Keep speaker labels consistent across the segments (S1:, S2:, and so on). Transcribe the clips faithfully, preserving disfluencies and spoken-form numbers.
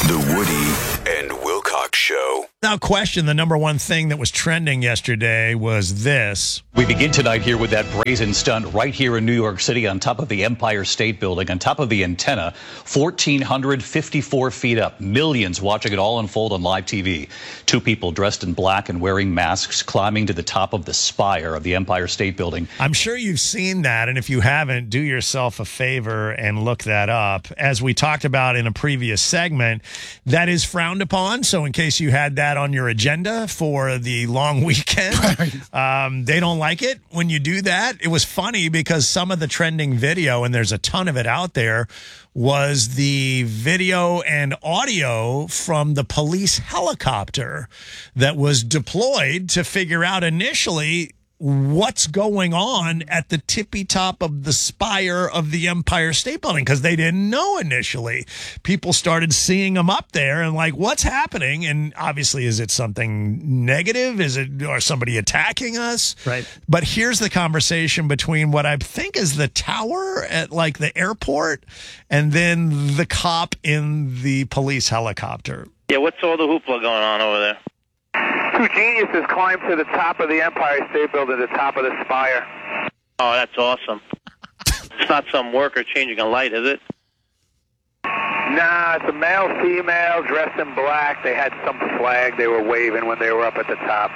S1: The Woody and Wilcox Show.
S2: Without question, the number one thing that was trending yesterday was this.
S3: We begin tonight here with that brazen stunt right here in New York City on top of the Empire State Building, on top of the antenna, one thousand four hundred fifty-four feet up. Millions watching it all unfold on live T V. Two people dressed in black and wearing masks climbing to the top of the spire of the Empire State Building.
S2: I'm sure you've seen that, and if you haven't, do yourself a favor and look that up. As we talked about in a previous segment, that is frowned upon, so in case you had that on your agenda for the long weekend, um, they don't like it when you do that. It was funny because some of the trending video, and there's a ton of it out there, was the video and audio from the police helicopter that was deployed to figure out initially what's going on at the tippy top of the spire of the Empire State Building, because they didn't know initially. People started seeing them up there and like, what's happening? And obviously, is it something negative? Is it, or somebody attacking us?
S4: Right.
S2: But here's the conversation between what I think is the tower at like the airport and then the cop in the police helicopter.
S5: Yeah, what's all the hoopla going on over there?
S6: Two geniuses climbed to the top of the Empire State Building, the top of the spire.
S5: Oh, that's awesome. It's not some worker changing a light, is it?
S6: Nah, it's a male, female, dressed in black. They had some flag they were waving when they were up at the top.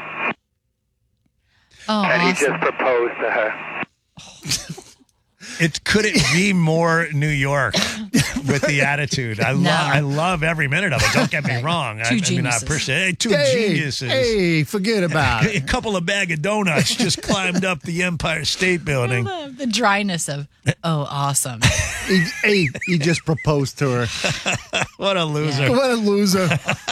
S7: Oh,
S6: and he
S7: awesome.
S6: just proposed to her.
S2: It could it be more New York with the attitude? I
S7: No.
S2: love I love every minute of it. Don't get me wrong. I,
S7: Two
S2: I mean, I
S7: geniuses.
S2: appreciate it. Hey, two
S4: Hey,
S2: geniuses.
S4: hey, forget about
S2: A
S4: it.
S2: couple of bag of donuts just climbed up the Empire State Building.
S7: The, the dryness of, oh, awesome.
S4: He, hey, he just proposed to her.
S2: What a loser.
S7: Yeah.
S4: What a loser.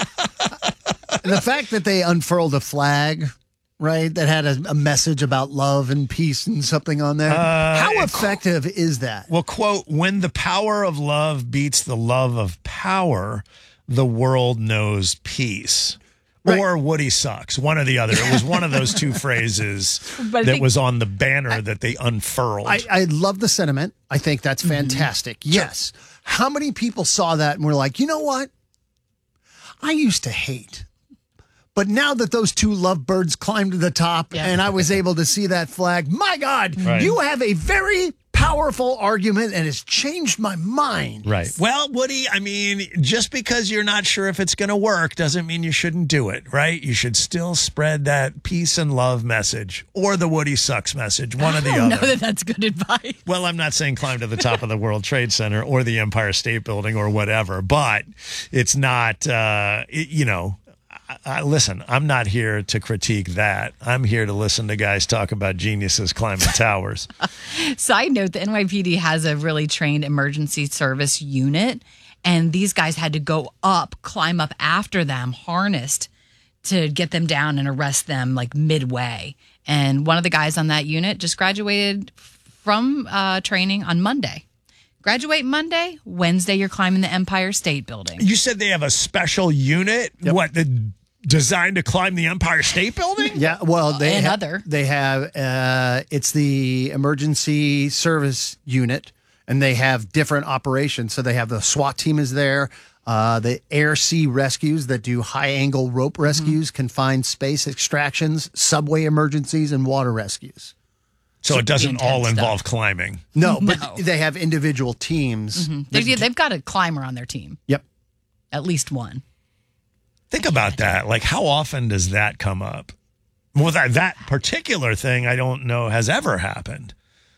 S4: And the fact that they unfurled a flag, right, that had a, a message about love and peace and something on there.
S2: Uh,
S4: How
S2: it-
S4: effective is that?
S2: Well, quote, when the power of love beats the love of power, the world knows peace.
S4: Right.
S2: Or Woody sucks, one or the other. It was one of those two phrases
S7: But I
S2: that
S7: think-
S2: was on the banner that they unfurled.
S4: I, I love the sentiment. I think that's fantastic. Yes. How many people saw that and were like, you know what? I used to hate. But now that those two lovebirds climbed to the top
S7: Yeah.
S4: and I was able to see that flag, my God,
S2: Right.
S4: you have a very powerful argument and it's changed my mind.
S2: Right. Well, Woody, I mean, just because you're not sure if it's going to work doesn't mean you shouldn't do it, right? You should still spread that peace and love message or the Woody sucks message, one or the
S7: I don't
S2: other.
S7: know that that's good advice.
S2: Well, I'm not saying climb to the top of the World Trade Center or the Empire State Building or whatever, but it's not, uh, it, you know, I, I, listen, I'm not here to critique that. I'm here to listen to guys talk about geniuses climbing towers.
S7: Side note, the N Y P D has a really trained emergency service unit, and these guys had to go up, climb up after them, harnessed to get them down and arrest them like midway. And one of the guys on that unit just graduated from uh, training on Monday. Graduate Monday, Wednesday, you're climbing the Empire State Building.
S2: You said they have a special unit, what, the, designed to climb the Empire State Building?
S4: Yeah, well, they
S7: And
S4: ha-
S7: other.
S4: they have uh, it's the emergency service unit, and they have different operations. So they have the SWAT team is there, uh, the air sea rescues that do high angle rope rescues, confined space extractions, subway emergencies, and water rescues.
S2: So it doesn't
S7: intense
S2: all
S7: stuff.
S2: involve climbing.
S4: No, but
S7: No.
S4: they have individual teams.
S7: They, they've got a climber on their team,
S4: Yep.
S7: at least one.
S2: Think about that. Like, how often does that come up? Well, that, that particular thing, I don't know has ever happened.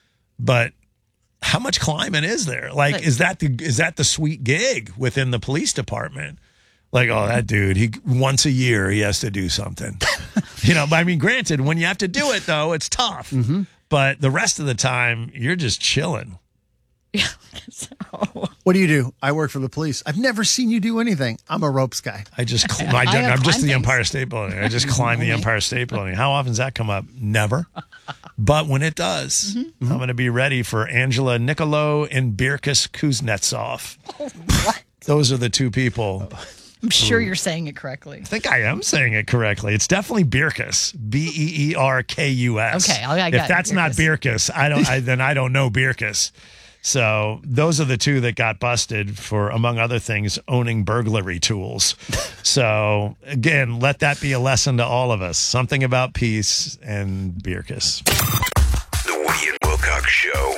S2: But how much climbing is there? Like,
S7: Like-
S2: is that the is that the sweet gig within the police department? Like, oh, that dude, he once a year he has to do something. You know, but I mean, granted, when you have to do it though, it's tough.
S4: Mm-hmm.
S2: But the rest of the time, you're just chilling.
S7: Yeah. So,
S4: What do you do? I work for the police. I've never seen you do anything. I'm a ropes guy.
S2: I just, cl-
S7: I
S2: I don't,
S7: have
S2: I'm just the
S7: climbed
S2: Empire State Building. I just climb the Empire State Building. How often does that come up? Never. But when it does,
S7: Mm-hmm.
S2: I'm going to be ready for Angela Nicolo and Birkus Kuznetsov.
S7: what?
S2: Those are the two people.
S7: I'm sure you're saying it correctly.
S2: I think I am saying it correctly. It's definitely Birkus, B E E R K U S.
S7: Okay, I- I
S2: If
S7: got it,
S2: that's not Birkus, I don't. I, then I don't know Birkus. So those are the two that got busted for, among other things, owning burglary tools. So again, let that be a lesson to all of us. Something about peace and Bierkus.
S1: The Woody and Wilcox Show.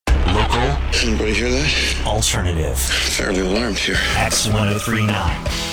S8: Local.
S9: Anybody hear that?
S8: Alternative.
S9: Fairly alarmed here.
S8: X ten thirty-nine.